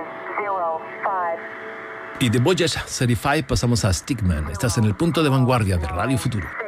Y de Voyage 35 pasamos a Stickman. Estás en el punto de vanguardia de Radio Futuro.